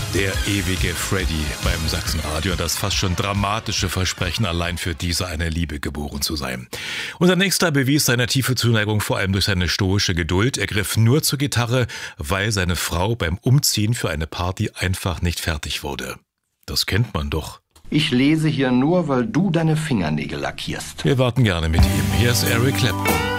Der ewige Freddy beim Sachsenradio und das fast schon dramatische Versprechen, allein für diese eine Liebe geboren zu sein. Unser Nächster bewies seine tiefe Zuneigung vor allem durch seine stoische Geduld. Er griff nur zur Gitarre, weil seine Frau beim Umziehen für eine Party einfach nicht fertig wurde. Das kennt man doch. Ich lese hier nur, weil du deine Fingernägel lackierst. Wir warten gerne mit ihm. Hier ist Eric Clapton.